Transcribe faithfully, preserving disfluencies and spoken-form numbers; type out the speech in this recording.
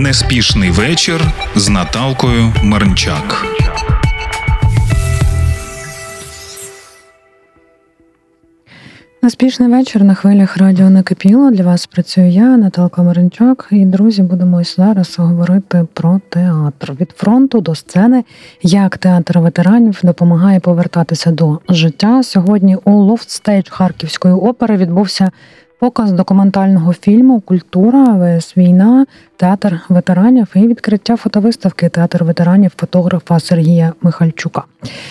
Неспішний вечір з Наталкою Маринчак. Неспішний вечір на хвилях радіо «Накипіло». Для вас працюю я, Наталка Маринчак. І, друзі, будемо зараз говорити про театр. Від фронту до сцени, як театр ветеранів допомагає повертатися до життя. Сьогодні у Лофт-стейдж Харківської опери відбувся показ документального фільму «Культура vs Війна. Театр ветеранів» і відкриття фотовиставки «Театр ветеранів» фотографа Сергія Михальчука.